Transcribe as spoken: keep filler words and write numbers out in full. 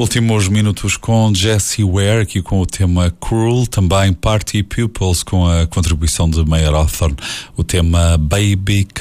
Últimos minutos com Jessie Ware, aqui com o tema Cruel, também Party Pupils com a contribuição de Mayer Hawthorne, o tema Baby